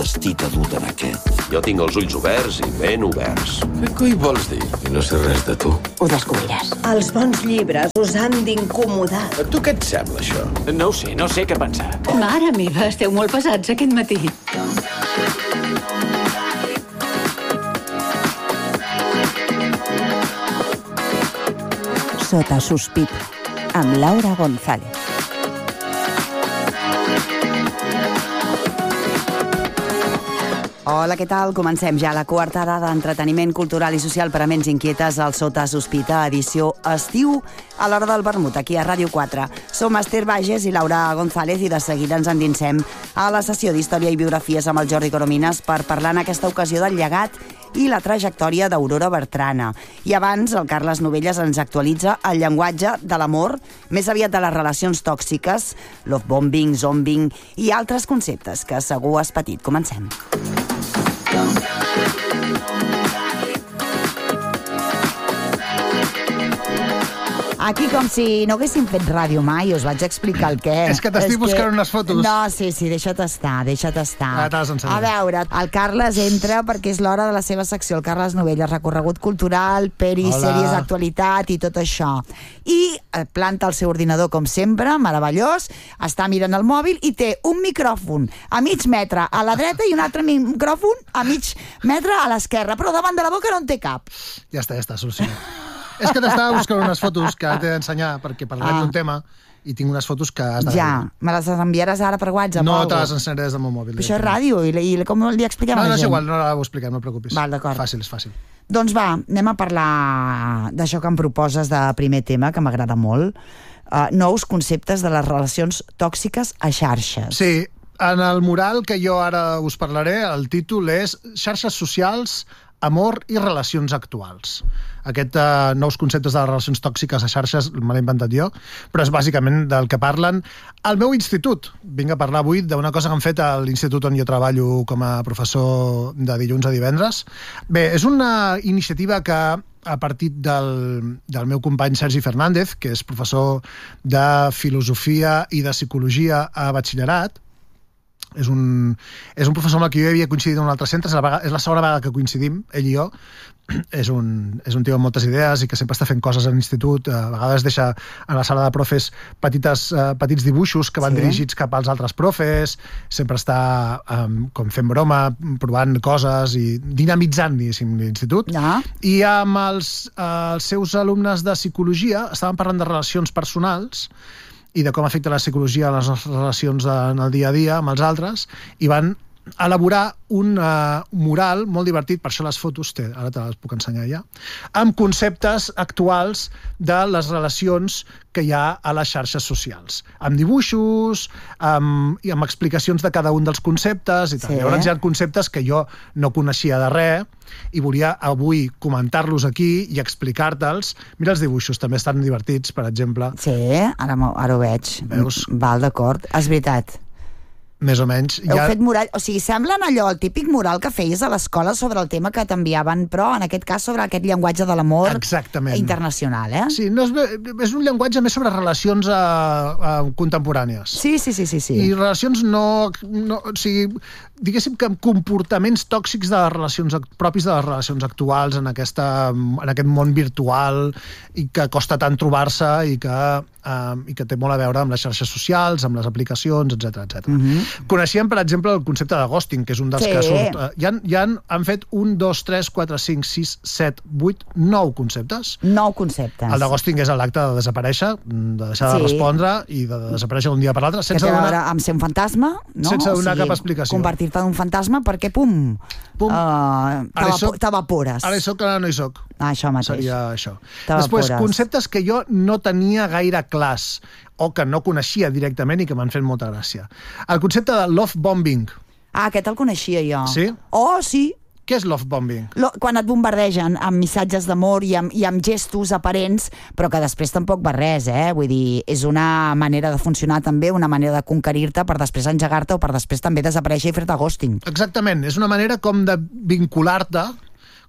destí t'ha dut en aquest? Jo tinc els ulls oberts i ben oberts. Què hi vols dir? I no sé res de tu. Ho descobriràs. Els bons llibres us han d'incomodar. A tu què et sembla, això? No ho sé què pensar. Mare meva, esteu molt pesats aquest matí. Sota sospita, amb Laura González. Hola, què tal? Comencem ja la quarta hora d'entreteniment cultural i social per a ments inquietes al Sota Sospita, edició estiu a l'hora del vermut, aquí a Ràdio 4. Som Esther Bages i Laura González i de seguida ens endinsem a la sessió d'Història i Biografies amb el Jordi Coromines per parlar en aquesta ocasió del llegat i la trajectòria d'Aurora Bertrana. I abans, el Carles Novelles ens actualitza el llenguatge de l'amor, més aviat de les relacions tòxiques, love bombing, zombing i altres conceptes que segur has patit. Comencem. Aquí com si no haguéssim fet ràdio mai, us vaig explicar el què. És que t'estic buscant unes fotos. No, sí, deixa't estar. Ah, t'has ensenyat. A veure, el Carles entra perquè és l'hora de la seva secció, el Carles Novelles, recorregut cultural, peris, sèries d'actualitat i tot això. I planta el seu ordinador, com sempre, meravellós, està mirant el mòbil i té un micròfon a mig metre a la dreta i un altre micròfon a mig metre a l'esquerra, però davant de la boca no en té cap. Ja està solucionat. És que t'estava buscant unes fotos que t'he d'ensenyar perquè parlem d'un tema i tinc unes fotos que has de... Ja, me les enviaràs ara per WhatsApp? No, te les ensenyaré des del meu mòbil. Però això és ràdio, i com li expliquem a la gent? No, és igual, no ho expliquem, no et preocupis. Val, d'acord. Fàcil, és fàcil. Doncs va, anem a parlar d'això que em proposes de primer tema, que m'agrada molt. Nous conceptes de les relacions tòxiques a xarxes. Sí, en el mural que jo ara us parlaré, el títol és Xarxes socials, amor i relacions actuals. Aquest nous conceptes de les relacions tòxiques a xarxes me l'he inventat jo, però és bàsicament del que parlen al meu institut. Vinc a parlar avui d'una cosa que han fet a l'institut on jo treballo com a professor de dilluns a divendres. Bé, és una iniciativa que a partir del meu company Sergi Fernández, que és professor de filosofia i de psicologia a batxillerat. És un professor amb el que jo havia coincidit en un altre centre, és la segona vegada que coincidim, ell i jo. És un tio amb moltes idees i que sempre està fent coses a l'institut. A vegades deixa a la sala de profes petits dibuixos que van dirigits cap als altres profes, sempre està com fent broma, provant coses i dinamitzant, diguéssim, l'institut. I amb els seus alumnes de psicologia estaven parlant de relacions personals i de com afecta la psicologia a les nostres relacions en el dia a dia amb els altres, i van elaborar un mural molt divertit, per això les fotos ara te les puc ensenyar ja, amb conceptes actuals de les relacions que hi ha a les xarxes socials, amb dibuixos i amb explicacions de cada un dels conceptes i tal. Llavors hi ha conceptes que jo no coneixia de res i volia avui comentar-los aquí i explicar-te'ls. Mira els dibuixos, també estan divertits, per exemple. Sí, ara ho veig. Veus? Val, d'acord. És veritat. Més o menys. Heu fet mural, o sigui, semblen allò, el típic mural que feies a l'escola sobre el tema que t'enviaven, però en aquest cas sobre aquest llenguatge de l'amor internacional, eh? Sí, no és un llenguatge més sobre relacions contemporànies. Sí. I relacions o sigui, diguéssim que amb comportaments tòxics de les relacions propis de les relacions actuals en aquest món virtual i que costa tant trobar-se i que té molt a veure amb les xarxes socials, amb les aplicacions, etc. Coneixíem, per exemple, el concepte de ghosting, que és un dels que surt... Han fet 1, 2, 3, 4, 5, 6, 7, 8, 9 conceptes. 9 conceptes. El de ghosting és l'acte de desaparèixer, de deixar de respondre i de desaparèixer d'un dia per l'altre. Que té a veure amb ser un fantasma, no? Sense donar cap explicació. Convertir-te en un fantasma perquè, pum, t'evapores. Ara hi soc, ara no hi soc. Això mateix. Seria això. Després, conceptes que jo no tenia gaire clars o que no coneixia directament i que m'han fet molta gràcia. El concepte de love bombing. Aquest el coneixia jo. Sí? Oh, sí. Què és love bombing? Quan et bombardegen amb missatges d'amor i amb gestos aparents, però que després tampoc va res, Vull dir, és una manera de funcionar també, una manera de conquerir-te per després engegar-te o per després també desaparèixer i fer-te ghosting. Exactament, és una manera com de vincular-te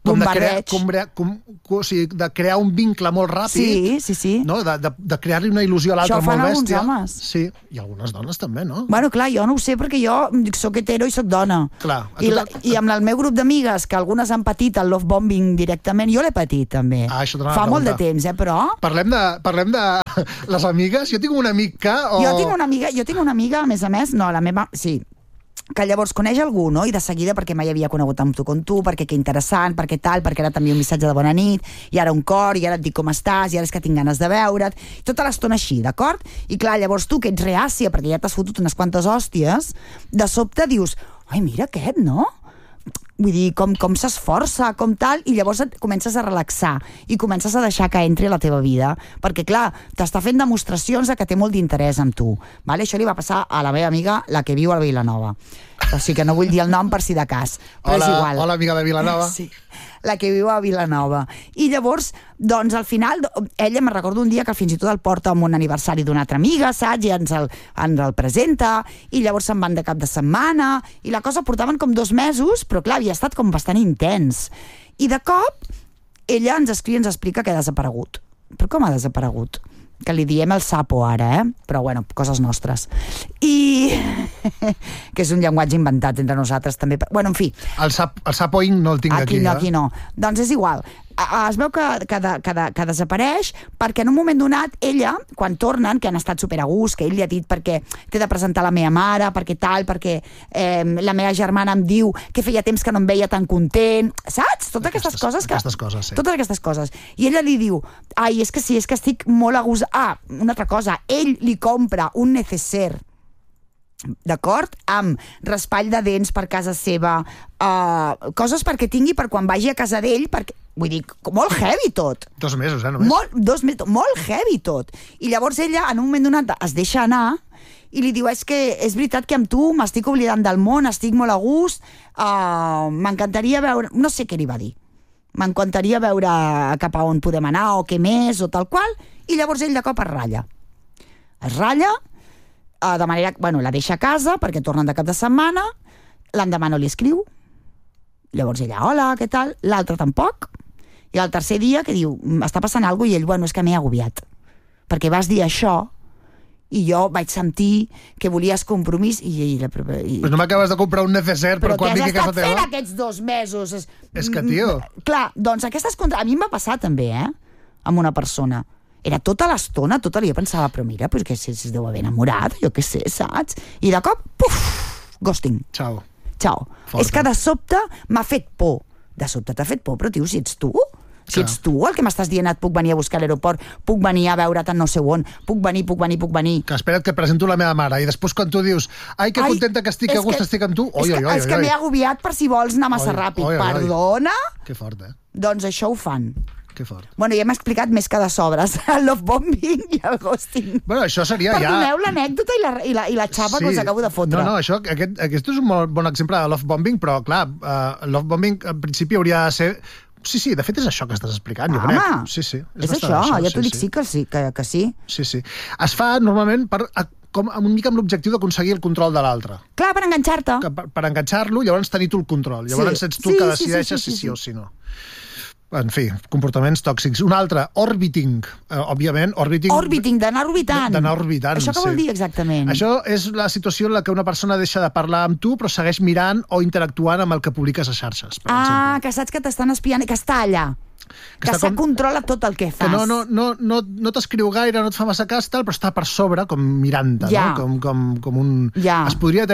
de crear un vincle molt ràpid. Sí. No? De crear-li una il·lusió a l'altre molt bèstia. Això ho fan alguns homes. Sí, i algunes dones també, no? Bueno, clar, jo no ho sé perquè jo soc hetero i soc dona. Clar. I amb el meu grup d'amigues, que algunes han patit el love bombing directament, jo l'he patit també. Això fa molt de temps, però... Parlem de les amigues. Jo tinc un amic que... Jo tinc una amiga, a més, no, la meva... Sí, que llavors coneix algú, no? I de seguida, perquè mai havia conegut amb tu com tu, perquè que interessant, perquè tal, perquè ara també un missatge de bona nit, i ara un cor, i ara et dic com estàs, i ara és que tinc ganes de veure't, tota l'estona així, d'acord? I clar, llavors tu, que ets reàcia, perquè ja t'has fotut unes quantes hòsties, de sobte dius, ai, mira aquest, no? Vull dir, com s'esforça, com tal, i llavors et comences a relaxar i comences a deixar que entri a la teva vida, perquè clar, t'està fent demostracions de que té molt d'interès amb tu, vale? Això li va passar a la meva amiga, la que viu a Vilanova, o sigui que no vull dir el nom per si de cas, però és igual. Hola, amiga de Vilanova. Sí, la que viu a Vilanova. I llavors, doncs, al final, ella me recordo un dia que fins i tot el porta a un aniversari d'una altra amiga, saps? I ens el presenta, i llavors se'n van de cap de setmana, i la cosa portaven com 2 mesos, però clar, havia estat com bastant intens. I de cop, ella ens escriu i ens explica que ha desaparegut. Però com ha desaparegut? Que li diem el sapo ara, però bueno, coses nostres. I... que és un llenguatge inventat entre nosaltres també. Bueno, en fi. El sapoing no el tinc aquí. Aquí no. Doncs és igual. Es veu que desapareix perquè en un moment donat ella, quan tornen, que han estat superagust, que ell li ha dit perquè t'he de presentar la meva mare, perquè tal, perquè la meva germana em diu que feia temps que no em veia tan content, saps? Totes aquestes coses. Sí. Totes aquestes coses. I ella li diu, ai, és que sí, és que estic molt a gust. Ah, una altra cosa, ell li compra un neceser, d'acord? Amb raspall de dents per casa seva, coses perquè tingui per quan vagi a casa d'ell, perquè, vull dir, molt heavy tot. 2 mesos, només? Molt heavy tot. I llavors ella, en un moment donat, es deixa anar i li diu, és que és veritat que amb tu m'estic oblidant del món, estic molt a gust, m'encantaria veure... No sé què li va dir. M'encantaria veure cap a on podem anar o què més o tal qual, i llavors ell de cop es ratlla. Es ratlla, de manera... Bueno, la deixa a casa perquè tornen de cap de setmana, l'endemà no li escriu, llavors ella, hola, què tal? L'altre tampoc, i el tercer dia que diu, està passant alguna cosa, i ell, bueno, és que m'he agobiat, perquè vas dir això, i jo vaig sentir que volies compromís, i Però no m'acabes de comprar un neceser per quan vingui a casa teva? Però què has estat fent aquests 2 mesos? És que, tio... Clar, doncs aquestes a mi em va passar també, amb una persona. Era tota l'estona, jo pensava, però mira, pues que es deu haver enamorat, jo què sé, saps? I de cop, puf, ghosting. Ciao. És que de sobte m'ha fet por. De sobte t'ha fet por, però tio, si ets tu... Si ets tu el que m'estàs dient, et puc venir a buscar a l'aeroport, puc venir a veure't en no sé on, puc venir. Que espera't que presento la meva mare, i després quan tu dius, ai, que contenta que estic, que a gust estic amb tu, és que m'he agobiat per si vols anar massa ràpid. Perdona? Que fort, Doncs això ho fan. Que fort. Bueno, ja m'ha explicat més que de sobres el love bombing i el ghosting. Bueno, això seria Perdoneu l'anècdota i la xapa que us acabo de fotre. No, aquest és un molt bon exemple de love bombing, però clar, love bombing en principi hauria de ser... Sí, de fet és això que estàs explicant, jo crec. Sí, és això, ja t'ho dic, sí que sí. Sí. Es fa normalment una mica amb l'objectiu d'aconseguir el control de l'altre. Clar, per enganxar-te. Per enganxar-lo, llavors tenir tu el control. Llavors ets tu que decideixes si sí o si no. En fi, comportaments tòxics. Un altre, orbiting. Òbviament, orbiting, d'anar orbitant. Això què vol dir exactament? Això és la situació en la que una persona deixa de parlar amb tu, però segueix mirant o interactuant amb el que publiques a xarxes, per exemple. Que saps que t'estan espiant, que està allà. Que se controla tot el que fas. Que no t'escriu gaire, no et fa massa cas, tal, però està per sobre, com mirant-te, no? Com un... Es podria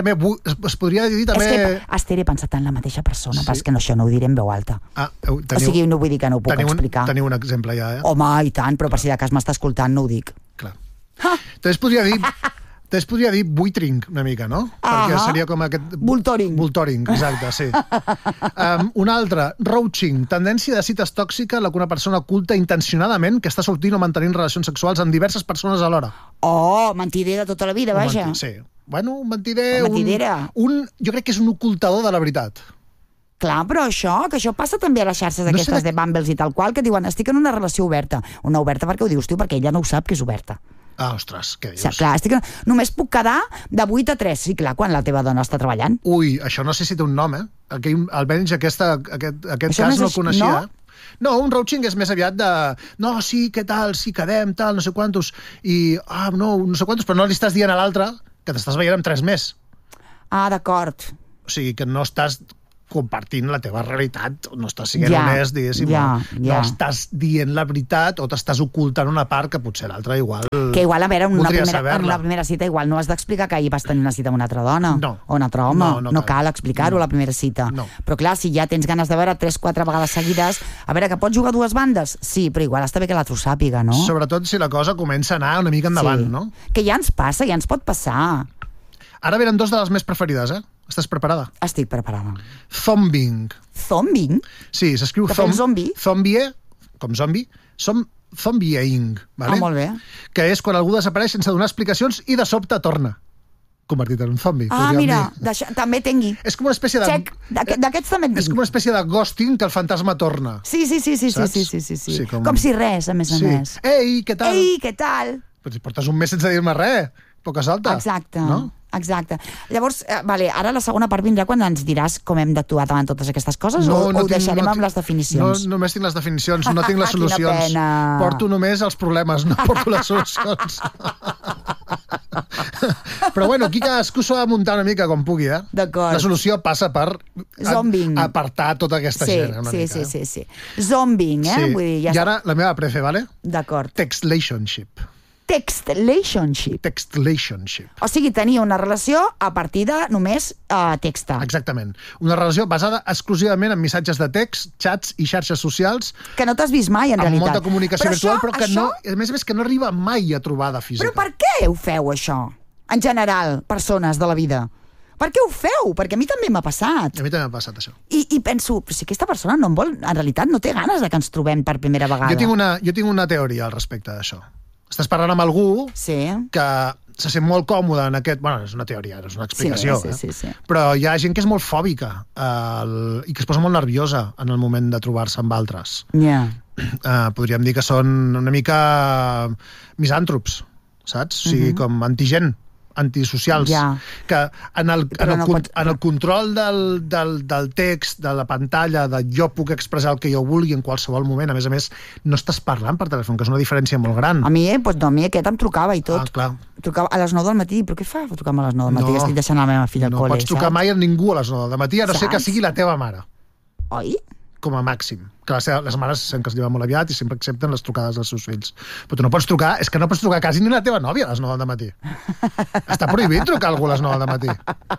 dir també... És que, Esther, he pensat en la mateixa persona, però és que això no ho diré en veu alta. O sigui, no vull dir que no ho puc explicar. Teniu un exemple ja, Home, i tant, però per si de cas m'està escoltant no ho dic. Clar. També es podria dir buitring, una mica, no? Perquè seria com aquest... Voltoring, exacte, sí. Un altre, roaching, tendència de cites tòxica en la que una persona oculta intencionadament que està sortint o mantenint relacions sexuals amb diverses persones alhora. Mentider de tota la vida, vaja. Sí. Bueno, un mentider... Jo crec que és un ocultador de la veritat. Clar, però que això passa també a les xarxes aquestes de Bumbles i tal qual, que diuen, estic en una relació oberta. Una oberta perquè ho dius tu, perquè ella no ho sap que és oberta. Ah, ostres, què dius? O sigui, clar, només puc quedar de 8 a 3. Sí, clar, quan la teva dona està treballant. Ui, això no sé si té un nom, almenys aquest cas no el coneixia. No, un roaching és més aviat de... No, sí, què tal, sí, quedem, tal, no sé quantos. I, no sé quantos, però no li estàs dient a l'altre que t'estàs veient amb 3 més. Ah, d'acord. O sigui, que no estàs compartint la teva realitat, no estàs sent honest, diguéssim, no estàs dient la veritat o t'estàs ocultant una part que potser l'altra igual... Que igual, a veure, en una primera cita igual no has d'explicar que ahir vas tenir una cita amb una altra dona o un altre home, no cal explicar-ho a la primera cita. Però clar, si ja tens ganes de veure 3-4 vegades seguides, a veure, que pots jugar a dues bandes? Sí, però igual està bé que l'altre ho sàpiga, no? Sobretot si la cosa comença a anar una mica endavant, no? Que ja ens passa, ja ens pot passar. Ara venen 2 de les més preferides, Estàs preparada? Estic preparada. Zombing. Zombing? Sí, s'escriu zombie, com zombi, zombieing, vale? Ah, molt bé. Que és quan algú desapareix sense donar explicacions i de sobte torna. Convertit en un zombi. Ah, mira, també tengui. És com una espècie de... Check, d'aquests també en tinc. És com una espècie de ghosting que el fantasma torna. Sí. Com si res, a més a més. Ei, què tal? Ei, què tal? Però si portes un mes sense dir-me res, poca solta. Exacte. No? Exacte. Llavors, ara la segona part vindrà quan ens diràs com hem d'actuar davant totes aquestes coses o ho deixarem amb les definicions? No, només tinc les definicions, no tinc les solucions. Quina pena. Porto només els problemes, no porto les solucions. Però bueno, aquí cadascú s'ha de muntar una mica com pugui, D'acord. La solució passa per apartar tota aquesta gent. Sí. Zombing, Vull dir, ja I ara la meva prefe, vale? D'acord. Textlationship. Textlationship. O sigui, tenir una relació a partir de només text. Exactament. Una relació basada exclusivament en missatges de text, xats i xarxes socials. Que no t'has vist mai, en realitat. Amb molta comunicació virtual, però que no, a més que no arriba mai a trobada física. Però per què ho feu, això? En general, persones de la vida. Per què ho feu? Perquè a mi també m'ha passat. A mi també m'ha passat, això. I penso, però si aquesta persona no en vol, en realitat no té ganes de que ens trobem per primera vegada. Jo tinc una teoria al respecte d'això. Estàs parlant amb algú que se sent molt còmode en aquest... Bueno, és una teoria, és una explicació. Sí. Però hi ha gent que és molt fòbica i que es posa molt nerviosa en el moment de trobar-se amb altres. Podríem dir que són una mica misàntrops, saps? O sigui, com antigent, antisocials. Que en el control del text, de la pantalla, de jo puc expressar el que jo vulgui en qualsevol moment, a més, no estàs parlant per telèfon, que és una diferència molt gran. A mi, a mi aquest em trucava i tot. Clar. Trucava a les 9 del matí. Però què fa trucar-me a les 9 del matí? Estic deixant la meva filla al col·le, No pots trucar mai a ningú a les 9 del matí, a no ser que sigui la teva mare. Oi? Com a màxim. Que les mares sent que es lleven molt aviat i sempre accepten les trucades dels seus fills. Però tu no pots trucar, és que no pots trucar quasi ni la teva nòvia a les 9 del matí. Està prohibit trucar a algú a les 9 del matí.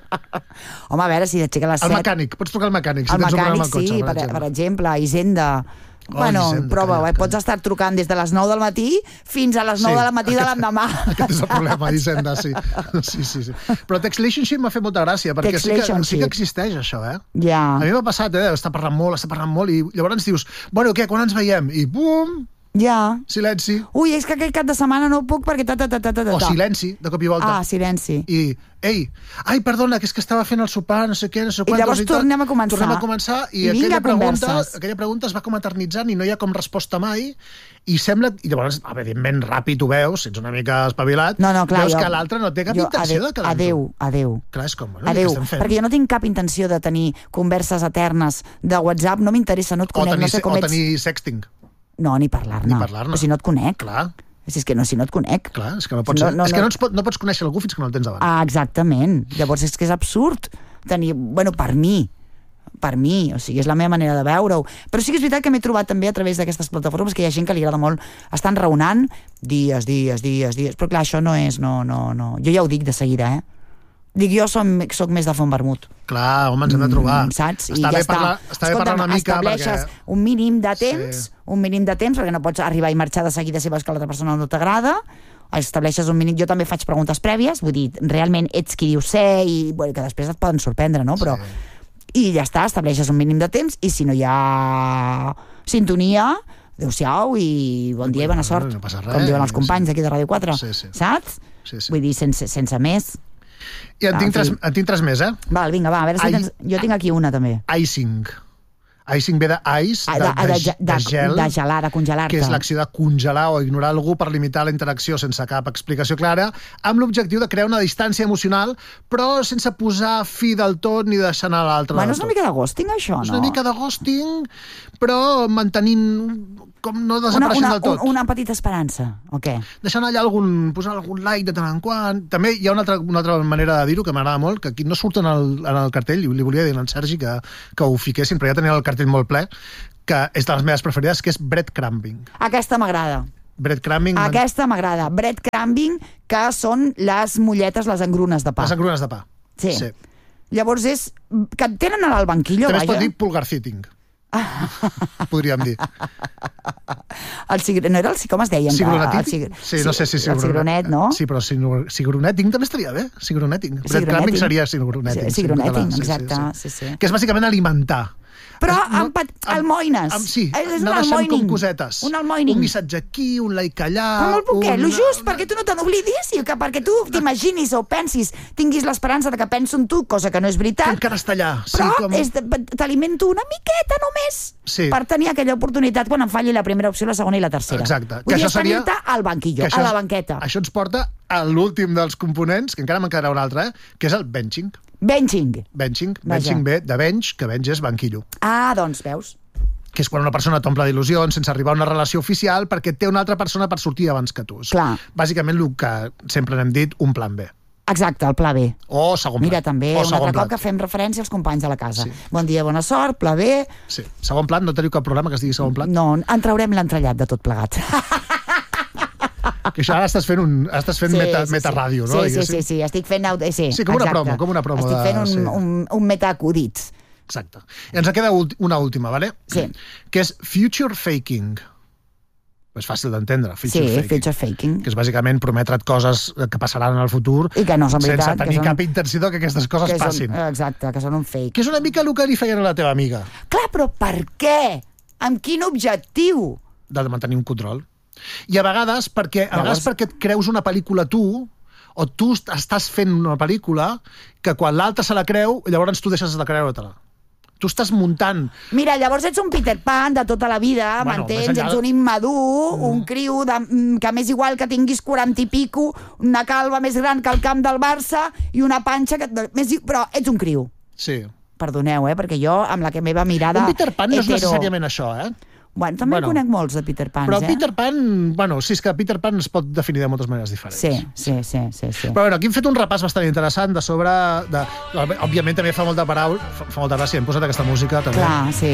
Home, a veure, si d'aixeca a les 7... El mecànic, pots trucar al mecànic. El mecànic, sí, per exemple, Hisenda... Bueno, prova, pots estar trucant des de les 9 del matí fins a les 9 del matí de l'endemà. Aquest és el problema, Hisenda, sí. Però Textlationship m'ha fet molta gràcia, perquè sí que existeix això, A mi m'ha passat, està parlant molt, i llavors dius, bueno, què, quan ens veiem? I bum! Silenci. Ui, és que aquell cap de setmana no puc perquè... O silenci, de cop i volta. Silenci. I, ai, perdona, que és que estava fent el sopar, no sé què, no sé quantos... I llavors tornem a començar. I aquella pregunta es va com eternitzant i no hi ha com resposta mai, i sembla... I llavors, evidentment, ràpid ho veus, ets una mica espavilat, veus que l'altre no té cap intenció de quedar amb tu. Adéu. Clar, és com, bueno, adéu, perquè jo no tinc cap intenció de tenir converses eternes de WhatsApp, no m'interessa, no et conec, no sé com ets. O tenir sexting. No, ni parlar-ne. Però si no et conec. Clar. És que si no et conec. Clar, és que no pots, no pots conèixer algú fins que no el tens davant. Exactament. Llavors és que és absurd tenir... Bueno, per mi, o sigui, és la meva manera de veure-ho. Però sí que és veritat que m'he trobat també a través d'aquestes plataformes que hi ha gent que li agrada molt estar enraonant dies. Però clar, això no és... No. Jo ja ho dic de seguida, Dic, jo soc més de fer un vermut. Clar, home, ens hem de trobar. Saps? Està bé parlar una mica estableixes un mínim de temps, perquè no pots arribar i marxar de seguida si veus que l'altra persona no t'agrada. Estableixes un mínim... Jo també faig preguntes prèvies, vull dir, realment ets qui diu ser i que després et poden sorprendre, no? Però... I ja està, estableixes un mínim de temps i si no hi ha sintonia, adéu-siau i bon dia i bona sort. No passa res. Com diuen els companys d'aquí de Ràdio 4. Saps? Vull dir, sense més... I en tinc tres més, Val, vinga, va, a veure si tens... Jo tinc aquí una, també. Icing. Icing ve d'ice, de gel, de gelar, de congelar-te. que és l'acció de congelar o ignorar algú per limitar la interacció sense cap explicació clara, amb l'objectiu de crear una distància emocional, però sense posar fi del tot ni deixar anar l'altre. Bueno, és una mica de ghosting, això, no? És una mica de ghosting, però mantenint com no desapareixent del tot. Una petita esperança, o què? Deixant allà posar algun like de tant en quant. També hi ha una altra manera de dir-ho que m'agrada molt, que aquí no surt en el cartell, i li volia dir a en Sergi que ho fiquessin, però ja tenia el cartell molt ple, que és de les meves preferides, que és breadcrumbing. Aquesta m'agrada. Breadcrumbing... Aquesta m'agrada. Breadcrumbing, que són les molletes, les engrunes de pa. Les engrunes de pa. Sí. Llavors és... que et tenen al banquillo, també vaja. es pot dir pulgarciting. Podríem dir. No era com es deien? Cigroneting? Sí, no sé si el cigronet, no? Sí, però cigroneting també estaria bé. Cigroneting. Breadcrumbing seria cigroneting. Cigroneting, exacte. Sí. Que és bàsicament alimentar. Però amb almoines. Sí, anar deixant com cosetes. Un almoining. Un missatge aquí, un like allà... Però molt poquet, lo just, perquè tu no te n'oblidis i perquè tu t'imaginis o pensis, tinguis l'esperança de que penso en tu, cosa que no és veritat. Que encara està allà. Però t'alimento una miqueta només per tenir aquella oportunitat quan em falli la primera opció, la segona i la tercera. Exacte. Vull dir, tenir-te al banquillo, a la banqueta. Això ens porta a l'últim dels components, que encara me'n quedarà un altre, que és el benching. Benching ve de bench, que bench és banquillo. Ah, doncs, veus? Que és quan una persona t'omple d'il·lusions sense arribar a una relació oficial perquè té una altra persona per sortir abans que tu. Clar. Bàsicament el que sempre n'hem dit, un plan B. Exacte, el pla B. O segon plat. Mira, també, un altre cop que fem referència als companys de la casa. Sí. Bon dia, bona sort, pla B... Sí, segon plat, no teniu cap problema que es digui segon plat? No, en traurem l'entrellat de tot plegat. Que això ara estàs fent metaràdio, no? Sí, estic fent... Sí, com una promo. Estic fent un metaacudit. Exacte. I ens en queda una última, ¿vale? Sí. Que és future faking. És fàcil d'entendre, future faking. Que és bàsicament prometre't coses que passaran en el futur i que no són veritat, sense tenir cap intenció que aquestes coses passin. Exacte, que són un fake. Que és una mica el que li feien a la teva amiga. Clar, però per què? Amb quin objectiu? De mantenir un control. I a vegades perquè et creus una pel·lícula tu, o tu estàs fent una pel·lícula que quan l'altre se la creu, llavors tu deixes de creure-te-la. Tu estàs muntant... Mira, llavors ets un Peter Pan de tota la vida, m'entens? Ets un immadur, un criu que m'és igual que tinguis 40 i pico, una calva més gran que el camp del Barça i una panxa que... Però ets un criu. Sí. Perdoneu, perquè jo, amb la meva mirada... Un Peter Pan no és necessàriament això, Bueno, també en conec molts de Peter Pans, però Peter Pan, sí, és que Peter Pan es pot definir de moltes maneres diferents. Sí. Però bueno, aquí hem fet un repàs bastant interessant de sobre... Òbviament també fa molta gràcia, hem posat aquesta música també. Clar, sí.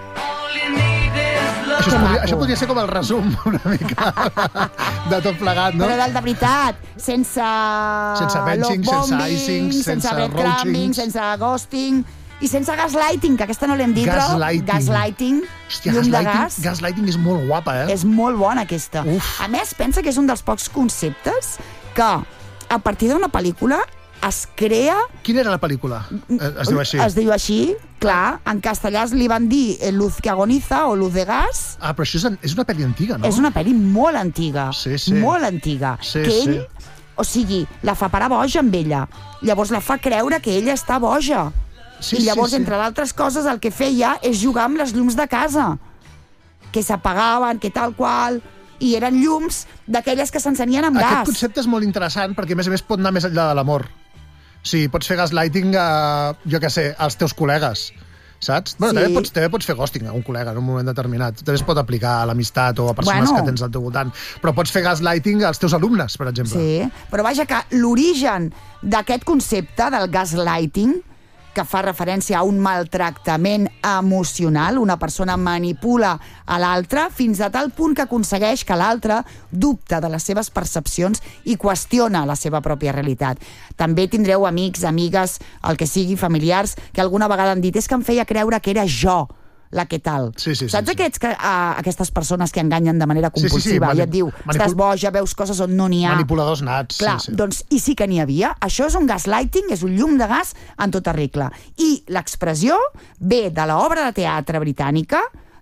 Això podria ser com el resum, una mica, de tot plegat, no? Però de veritat, sense benching, sense icing, sense breadcrumbing, sense ghosting... I sense gaslighting, que aquesta no l'hem dit, però... Gaslighting. Hòstia, gaslighting és molt guapa, És molt bona, aquesta. Uf. A més, pensa que és un dels pocs conceptes que, a partir d'una pel·lícula, es crea... Quina era la pel·lícula? Es diu així? Es diu així, clar. En castellà li van dir Luz que agoniza o Luz de gas. Ah, però això és una pel·li antiga, no? És una pel·li molt antiga. Sí. Molt antiga. Sí, que ell, o sigui, la fa parar boja amb ella. Llavors la fa creure que ella està boja. I llavors, entre d'altres coses, el que feia és jugar amb les llums de casa, que s'apagaven, que tal qual, i eren llums d'aquelles que s'encenien amb gas. Aquest concepte és molt interessant perquè, a més, pot anar més enllà de l'amor. Sí, pots fer gaslighting jo què sé, als teus col·legues, saps? Bueno, també pots fer ghosting a un col·lega en un moment determinat. També es pot aplicar a l'amistat o a persones que tens al teu voltant. Però pots fer gaslighting als teus alumnes, per exemple. Sí, però vaja que l'origen d'aquest concepte del gaslighting, que fa referència a un maltractament emocional, una persona manipula a l'altre fins a tal punt que aconsegueix que l'altre dubta de les seves percepcions i qüestiona la seva pròpia realitat. També tindreu amics, amigues, el que sigui, familiars, que alguna vegada han dit és que em feia creure que era jo la que tal. Saps aquestes persones que enganyen de manera compulsiva i et diu, estàs boja, veus coses on no n'hi ha. Manipuladors nats. Clar, doncs, i sí que n'hi havia. Això és un gaslighting, és un llum de gas en tota regla. I l'expressió ve de l'obra de teatre britànica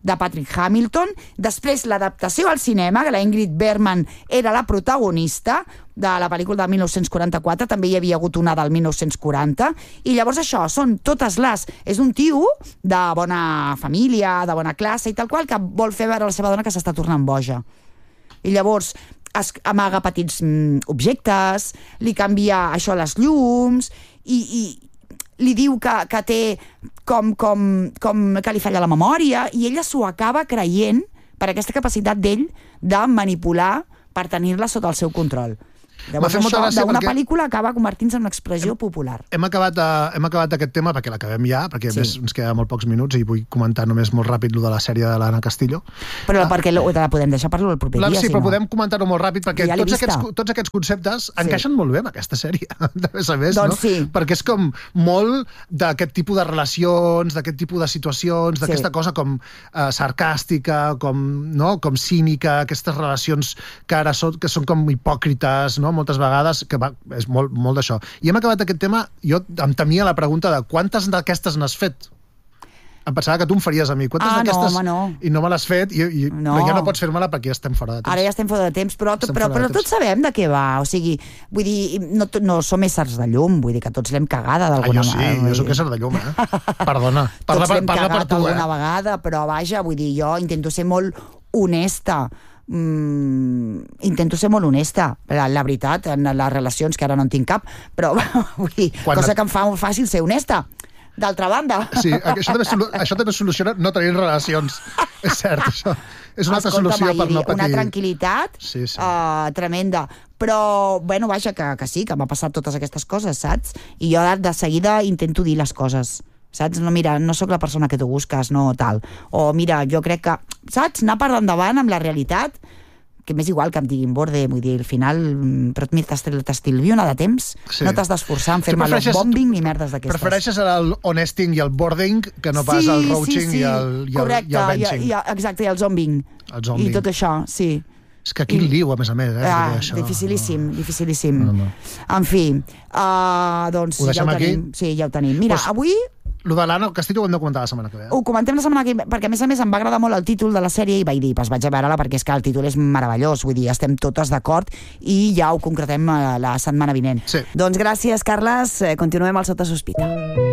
de Patrick Hamilton. Després, l'adaptació al cinema, que la Ingrid Bergman era la protagonista de la pel·lícula del 1944, també hi havia hagut una del 1940, i llavors això, són totes les... És un tio de bona família, de bona classe i tal qual, que vol fer veure a la seva dona que s'està tornant boja. I llavors amaga petits objectes, li canvia això les llums, i li diu que té com que li falla la memòria, i ella s'ho acaba creient per aquesta capacitat d'ell de manipular per tenir-la sota el seu control. Llavors això d'una pel·lícula acaba convertint-se en una expressió popular. Hem acabat aquest tema perquè l'acabem ja, perquè a més ens queda molt pocs minuts i vull comentar només molt ràpid lo de la sèrie de l'Anna Castillo. Però perquè la podem deixar per el proper dia. Sí, però podem comentar-ho molt ràpid perquè tots aquests conceptes encaixen molt bé en aquesta sèrie, a més, no? Perquè és com molt d'aquest tipus de relacions, d'aquest tipus de situacions, d'aquesta cosa com sarcàstica, com cínica, aquestes relacions que ara són com hipòcrites, no? Moltes vegades, que és molt d'això. I hem acabat aquest tema, jo em temia la pregunta de quantes d'aquestes n'has fet? Em pensava que tu em faries a mi. Quantes d'aquestes? No. I no me l'has fet, ja no pots fer-me-la perquè ja estem fora de temps. Ara ja estem fora de temps, però tots sabem de què va. O sigui, vull dir, no som éssers de llum, vull dir que tots l'hem cagada d'alguna vegada. Jo soc ésser de llum, Perdona. Tots l'hem cagat alguna vegada, però vaja, vull dir, jo intento ser molt honesta. Intento ser molt honesta, la veritat, en les relacions, que ara no en tinc cap, però vull dir, cosa que em fa molt fàcil ser honesta. D'altra banda... Sí, això també soluciona no tenir relacions. És cert, això. És una altra solució per no patir... Una tranquil·litat tremenda. Però, bueno, vaja, que sí, que m'ha passat totes aquestes coses, saps? I jo de seguida intento dir les coses. Saps? No, mira, no sóc la persona que tu busques, no tal. O mira, jo crec que... Saps? Anar per endavant amb la realitat, que m'és igual que em diguin borde, vull dir, al final, però t'estilvio una de temps, no t'has d'esforçar en fer-me el bombing ni merdes d'aquestes. Prefereixes el honesting i el boarding que no pas el roaching i el benching. Exacte, i el zombing. I tot això, sí. És que quin liu, a més, dificilíssim. En fi, doncs ja ho tenim. Sí, ja ho tenim. Mira, avui... Lo de l'Anna Castillo ho hem de comentar la setmana que ve. Ho comentem la setmana que ve, perquè a més em va agradar molt el títol de la sèrie i vaig dir, vaig a veure-la perquè és que el títol és meravellós, vull dir, estem totes d'acord i ja ho concretem la setmana vinent. Doncs gràcies, Carles, continuem al Sota Sospita.